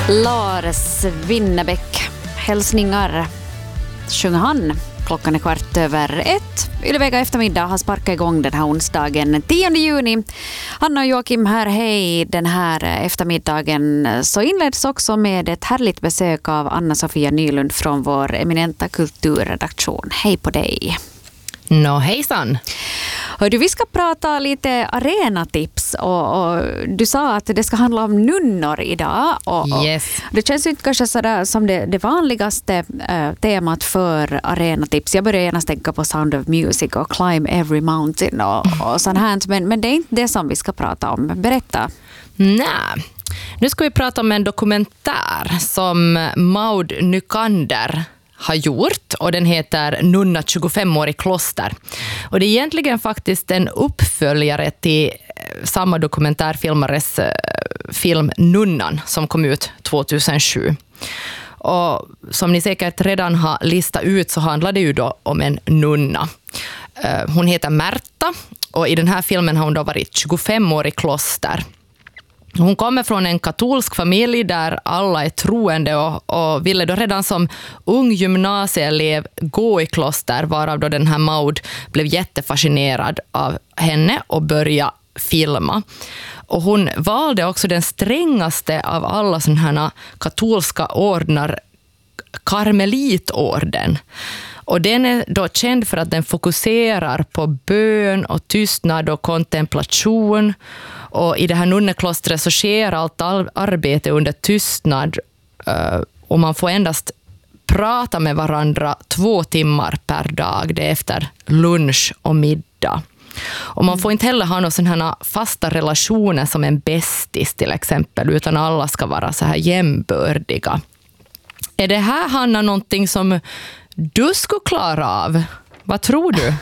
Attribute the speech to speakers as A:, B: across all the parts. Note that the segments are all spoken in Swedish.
A: Lars Winnerbäck, hälsningar sjunger han. Klockan är 1:15. Ylevega eftermiddag har sparkat igång den här onsdagen 10 juni. Hanna och Joakim här, hej. Den här eftermiddagen så inleds också med ett härligt besök av Anna-Sofia Nylund från vår eminenta kulturredaktion. Hej på dig.
B: Hejsan.
A: Hördu, vi ska prata lite arenatips och du sa att det ska handla om nunnor idag.
B: Yes.
A: Det känns inte kanske sådär som det vanligaste temat för arenatips. Jag börjar gärna tänka på Sound of Music och Climb Every Mountain och sånt här. Men det är inte det som vi ska prata om. Berätta.
B: Nej. Nu ska vi prata om en dokumentär som Maud Nykander har gjort och den heter Nunna 25 år i kloster. Och det är egentligen faktiskt en uppföljare till samma dokumentärfilmares film Nunnan som kom ut 2007. Och som ni säkert redan har listat ut så handlar det ju då om en nunna. Hon heter Märta och i den här filmen har hon då varit 25 år i kloster. Hon kommer från en katolsk familj där alla är troende och ville då redan som ung gymnasieelev gå i kloster, varav då den här Maud blev jättefascinerad av henne och började filma. Och hon valde också den strängaste av alla sådana här katolska ordnar, karmelitorden. Och den är då känd för att den fokuserar på bön och tystnad och kontemplation. Och i det här nunneklostret så sker allt arbete under tystnad och man får endast prata med varandra 2 timmar per dag. Det är efter lunch och middag. Och man får inte heller ha några sådana här fasta relationer som en bästis till exempel, utan alla ska vara så här jämbördiga. Är det här, Hanna, någonting som du skulle klara av? Vad tror du?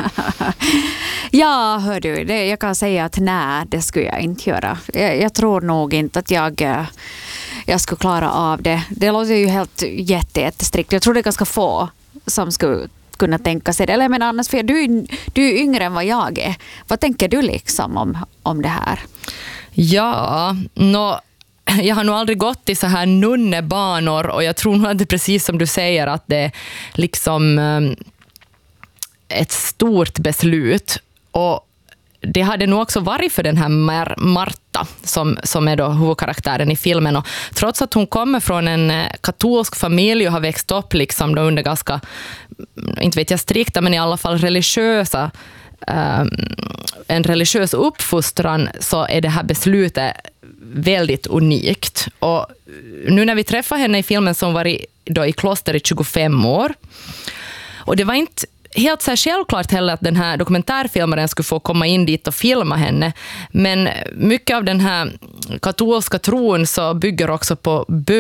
A: Ja, hör du, jag kan säga att nej, det skulle jag inte göra. Jag tror nog inte att jag skulle klara av det. Det låter ju helt jättestrikt. Jag tror det är ganska få som skulle kunna tänka sig det. Eller men annars, för du är yngre än vad jag är. Vad tänker du liksom om det här?
B: Ja, jag har nog aldrig gått i så här nunnebanor och jag tror nog att det är precis som du säger att det är liksom ett stort beslut. Och det hade nog också varit för den här Marta som är då huvudkaraktären i filmen. Och trots att hon kommer från en katolsk familj och har växt upp liksom då under ganska, inte vet jag strikta, men i alla fall religiösa, en religiös uppfostran, så är det här beslutet väldigt unikt. Och nu när vi träffar henne i filmen som var då i kloster i 25 år, och det var inte helt så här självklart heller att den här dokumentärfilmaren skulle få komma in dit och filma henne. Men mycket av den här katolska tron så bygger också på